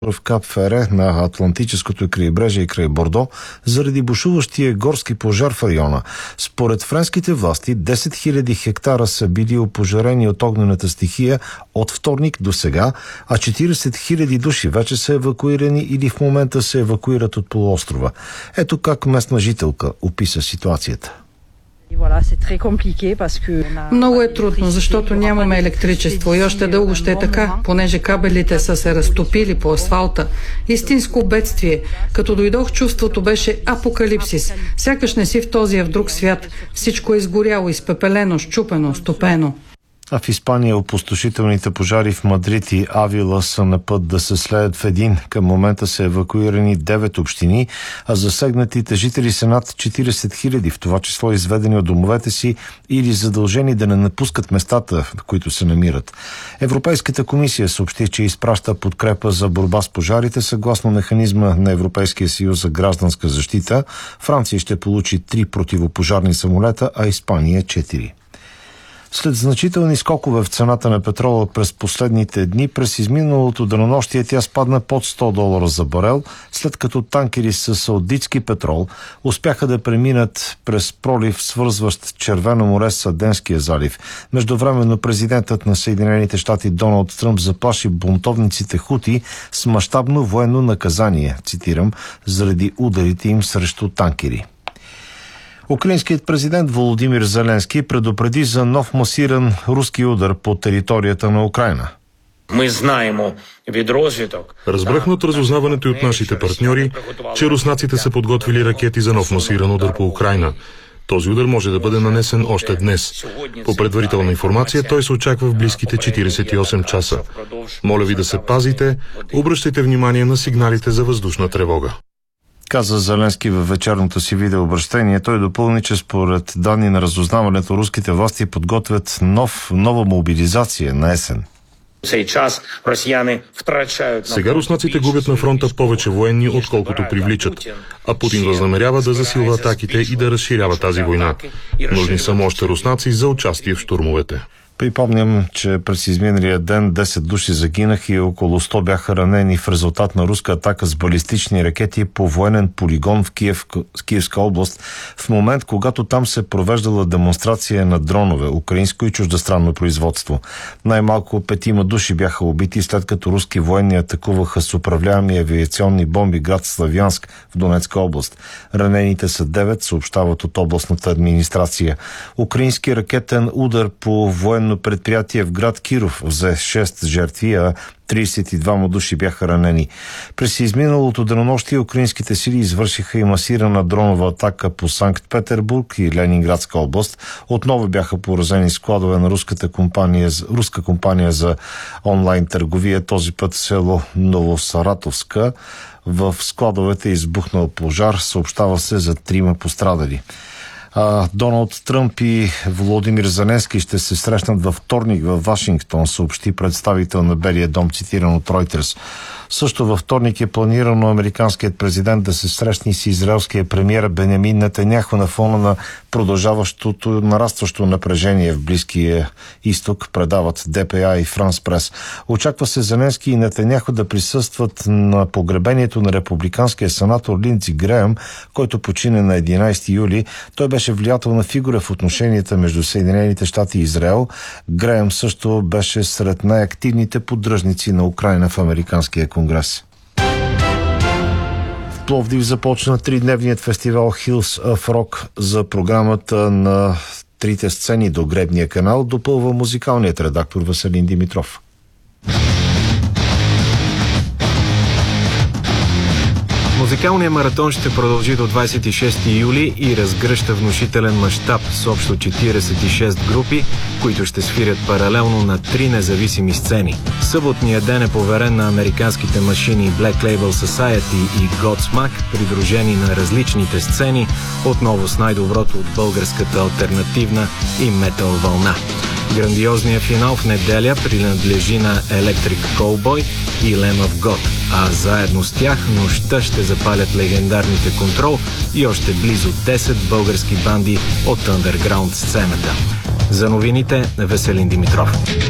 в Кап Фере на Атлантическото крайбрежие и край Бордо заради бушуващия горски пожар в района. Според френските власти 10 000 хектара са били опожарени от огнената стихия от вторник до сега, а 40 000 души вече са евакуирани или в момента се евакуират от полуострова. Ето как местна жителка описа ситуацията. Много е трудно, защото нямаме електричество и още дълго ще е така, понеже кабелите са се разтопили по асфалта. Истинско бедствие. Като дойдох, чувството беше апокалипсис. Сякаш не си в този, в друг свят. Всичко е изгоряло, изпепелено, счупено, стопено. А в Испания опустошителните пожари в Мадрид и Авила са на път да се слеят в един. Към момента са евакуирани 9 общини, а засегнатите жители са над 40 000, в това число изведени от домовете си или задължени да не напускат местата, в които се намират. Европейската комисия съобщи, че изпраща подкрепа за борба с пожарите съгласно механизма на Европейския съюз за гражданска защита. Франция ще получи 3 противопожарни самолета, а Испания 4. След значителни скокове в цената на петрола през последните дни, през изминалото денонощие тя спадна под $100 за барел, след като танкери с саудитски петрол успяха да преминат през пролив, свързващ Червено море с Аденския залив. Междувременно президентът на Съединените щати Доналд Тръмп заплаши бунтовниците хути с мащабно военно наказание, цитирам, заради ударите им срещу танкери. Украинският президент Володимир Зеленски предупреди за нов масиран руски удар по територията на Украйна. Разбрахме от разузнаването и от нашите партньори, че руснаците са подготвили ракети за нов масиран удар по Украйна. Този удар може да бъде нанесен още днес. По предварителна информация той се очаква в близките 48 часа. Моля ви да се пазите, обръщайте внимание на сигналите за въздушна тревога. Каза Зеленски във вечерното си видеообращение. Той допълни, че според данни на разузнаването руските власти подготвят нова мобилизация на есен. Сега руснаците губят на фронта повече военни, отколкото привличат. А Путин възнамерява да засилва атаките и да разширява тази война. Нужни са още руснаци за участие в щурмовете. Припомням, че през изминалия ден 10 души загинаха и около 100 бяха ранени в резултат на руска атака с балистични ракети по военен полигон в Киевска област, в момент, когато там се провеждала демонстрация на дронове, украинско и чуждестранно производство. Най-малко 5 души бяха убити, след като руски военни атакуваха с управляеми авиационни бомби град Славянск в Донецка област. Ранените са 9, съобщават от областната администрация. Украински ракетен удар по военно предприятие в град Киров взе 6 жертви, а 32 души бяха ранени. През изминалото денонощие украинските сили извършиха и масирана дронова атака по Санкт-Петербург и Ленинградска област. Отново бяха поразени складове на руска компания за онлайн търговия, този път село Новосаратовска. В складовете е избухнал пожар, съобщава се за 3 пострадали. Доналд Тръмп и Володимир Зеленски ще се срещнат във вторник във Вашингтон, съобщи представител на Белия дом, цитиран от Reuters. Също във вторник е планирано американският президент да се срещне с израелския премиер Бенямин Нетаняху на фона на продължаващото нарастващо напрежение в Близкия изток, предават ДПА и Франс Прес. Очаква се Зеленски и Нетаняху да присъстват на погребението на републиканския сенатор Линдси Греъм, който почина на 11 юли. Той беше влиятелна фигура в отношенията между Съединените щати и Израел. Греъм също беше сред най-активните поддръжници на Украйна в американския конгрес. В Пловдив започна 3-дневният фестивал Hills of Rock. За програмата на 3 сцени до Гребния канал допълва музикалният редактор Веселин Димитров. Музикалният маратон ще продължи до 26 юли и разгръща внушителен мащаб с общо 46 групи, които ще свирят паралелно на 3 независими сцени. Съботният ден е поверен на американските машини Black Label Society и Godsmack, придружени на различните сцени, отново с най-доброто от българската алтернативна и метал вълна. Грандиозният финал в неделя принадлежи на Electric Cowboy и Lamb of God, а заедно с тях нощта ще запалят легендарните Контрол и още близо 10 български банди от андерграунд сцената. За новините Веселин Димитров.